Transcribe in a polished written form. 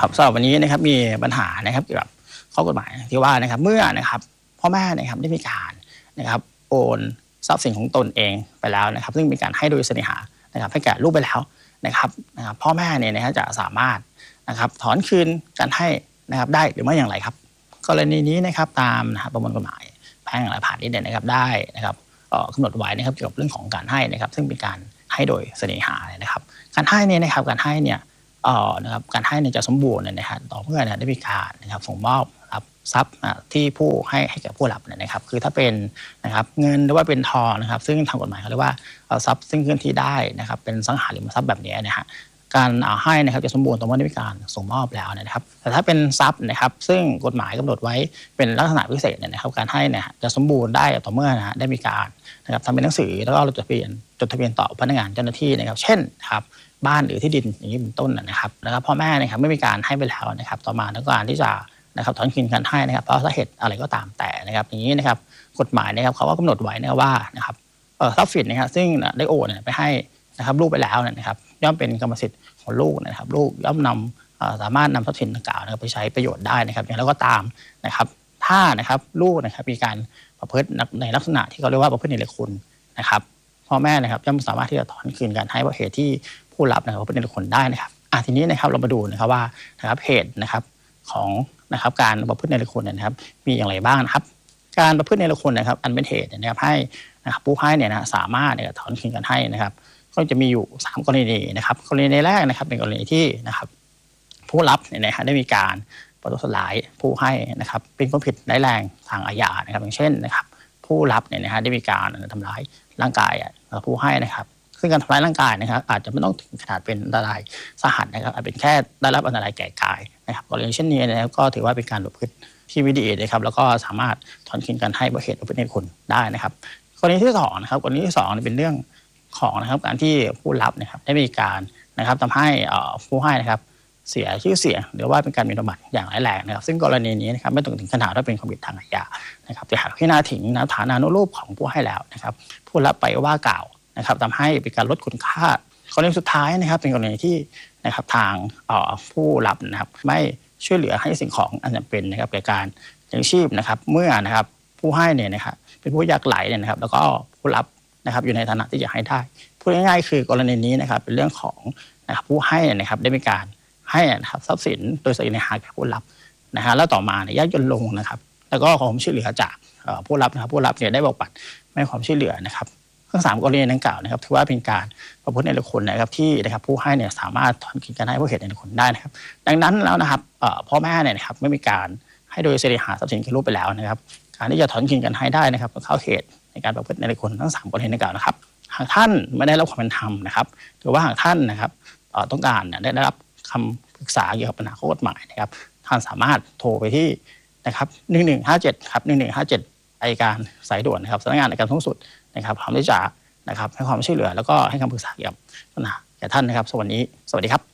ครับสำหรับวันนี้นะครับมีปัญหานะครับเกี่ยวกับข้อกฎหมายที่ว่านะครับเมื่อนะครับพ่อแม่นะครับได้มีการนะครับโอนทรัพย์สินของตนเองไปแล้วนะครับซึ่งเป็นการให้โดยเสน่หานะครับให้แก่ลูกไปแล้วนะครับพ่อแม่เนี่ยนะฮะจะสามารถนะครับถอนคืนการให้นะครับได้หรือไม่อย่างไรครับกรณีนี้นะครับตามประมวลกฎหมายแพ่งและพาณิชย์เนี่ยนะครับได้นะครับกำหนดไว้นะครับเกี่ยวกับเรื่องของการให้นะครับซึ่งเป็นการให้โดยเสน่หานะครับการให้เนี่ยนะครับการให้เนี่ยนะครับการให้เนี่ยจะสมบูรณ์นะครับต่อเมื่อได้มีการนะครับส่งมอบรับทรัพย์ที่ผู้ให้แก่ผู้รับนะครับคือถ้าเป็นนะครับเงินหรือว่าเป็นทองนะครับซึ่งทางกฎหมายเขาเรียกว่าทรัพย์ซึ่งเคลื่อนที่ได้นะครับเป็นสังหาริมทรัพย์แบบนี้นะฮะการให้นะครับจะสมบูรณ์ต่อเมื่อได้มีการส่งมอบแล้วนะครับแต่ถ้าเป็นทรัพย์นะครับซึ่งกฎหมายกำหนดไว้เป็นลักษณะพิเศษนะครับการให้เนี่ยจะสมบูรณ์ได้ต่อเมื่อได้มีการนะครับทำเป็นหนังสือแล้วก็จดทะเบียนต่อพนักงานเจ้าหน้าที่นะครับเช่นครับบ้านหรือที่ดินอย่างนี้เป็นต้นนะครับแล้วก็พ่อแม่นะครับไม่มีการให้ไปแล้วนะครับต่อมาต้องการที่จะนะครับถอนคืนการให้นะครับเพราะสาเหตุอะไรก็ตามแต่นะครับอย่างนี้นะครับกฎหมายนะครับเขาก็กำหนดไว้นะว่านะครับทรัพย์สินนะครับซึ่งได้โอนไปให้นะครับลูกไปแล้วนะครับย่อมเป็นกรรมสิทธิ์ของลูกนะครับลูกย่อมนำสามารถนำทรัพย์สินดังกล่าวนะครับไปใช้ประโยชน์ได้นะครับอย่างไรก็ตามนะครับถ้านะครับลูกนะครับมีการประพฤติในลักษณะที่เขาเรียกว่าประพฤติเนรคุณนะครับพ่อแม่นะครับย่อมสามารถที่จะถอนคืนการให้เพราะเหตุที่ผู้รับนะครับเป็นคนได้นะครับทีนี้นะครับเรามาดูนะครับว่านะครับเหตุนะครับของนะครับการประพฤติเนรคุณนะครับมีอย่างไรบ้างนะครับการประพฤติเนรคุณนะครับอันเป็นเหตุนะครับให้นะครับผู้ให้เนี่ยนะสามารถถอนคืนการให้นะครับก็จะมีอยู่3กรณีนะครับกรณีแรกนะครับเป็นกรณีที่นะครับผู้รับเนี่ยนะได้มีการประทุษร้ายผู้ให้นะครับเป็นความผิดร้ายแรงทางอาญานะครับอย่างเช่นนะครับผู้รับเนี่ยนะได้มีการทำร้ายร่างกายผู้ให้นะครับซึ่งการทำร้ายร่างกายนะครับอาจจะไม่ต้องถึงขนาดเป็นอันตรายสาหัสนะครับอาจเป็นแค่ได้รับอันตรายแก่กายนะครับกรณีเช่นนี้นะครับก็ถือว่าเป็นการประพฤติที่ไม่ดีนะครับแล้วก็สามารถถอนคืนการให้เพราะเหตุประพฤติเนรคุณได้นะครับกรณีที่2นะครับกรณีที่2เป็นเรื่องของนะครับการที่ผู้รับนะครับได้มีการนะครับทำให้ผู้ให้นะครับเสียชื่อเสียงหรือว่าเป็นการหมิ่นประมาทอย่างร้ายแรงนะครับซึ่งกรณีนี้นะครับไม่ต้องถึงขนาดว่าเป็นความผิดทางอาญานะครับแต่หากพิจารณาถึงฐานานุรูปของผู้ให้แล้วนะครับผู้รับไปว่ากล่าวนะครับทำให้เป็นการลดคุณค่ากรณีสุดท้ายนะครับเป็นกรณีที่นะครับทางผู้รับนะครับไม่ช่วยเหลือให้สิ่งของอันจำเป็นนะครับแก่การเลี้ยงชีพนะครับเมื่อนะครับผู้ให้เนี่ยนะครับเป็นผู้ยากไร้เนี่ยนะครับแล้วก็ผู้รับนะครับอยู่ในฐานะที่จะให้ได้พูดง่ายๆคือกรณีนี้นะครับเป็นเรื่องของนะครับผู้ให้นะครับได้มีการให้นะครับทรัพย์สินโดยเสน่หาแก่ผู้รับนะฮะแล้วต่อมาเนี่ยยากจนลงนะครับแล้วก็ขอความช่วยเหลือจากผู้รับนะครับผู้รับเนี่ยได้บอกปัดไม่ให้ความช่วยเหลือนะครับทั้ง3กรณีดังกล่าวนะครับถือว่าเป็นการประพฤติเนรคุณนะครับที่นะครับผู้ให้เนี่ยสามารถถอนคืนการให้เพราะเหตุเนรคุณได้นะครับดังนั้นแล้วนะครับพ่อแม่เนี่ยนะครับไม่มีการให้โดยเสน่หาทรัพย์สินแก่ลูกไปแล้วนะครับการที่จะถอนคืนการให้ได้นะครับก็เข้าเขตในการประพฤติเนรคุณทั้ง3กรณีดังกล่าวนะครับหากท่านไม่ได้รับความเป็นธรรมนะครับหรือว่าหากท่านนะครับต้องการได้รับคำปรึกษาเกี่ยวกับปัญหาข้อกฎหมายนะครับท่านสามารถโทรไปที่นะครับ1157ครับ1157อัยการสายด่วนนะครับสำนักงานอัยการสูงสุดนะครับพร้อมที่จะนะครับให้ความช่วยเหลือแล้วก็ให้คำปรึกษาเกี่ยวกับปัญหาแก่ท่านนะครับสวัสดีครับ